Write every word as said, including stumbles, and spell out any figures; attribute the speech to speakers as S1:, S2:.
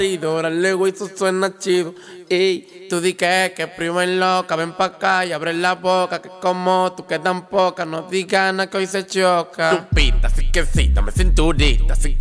S1: Luego eso suena chido. Ey, tú di que, que primo es loca. Ven pa' acá y abre la boca. Que como tú que tan poca. No digas nada que hoy se choca.
S2: Tu pita, así que sí, dame cinturita, así que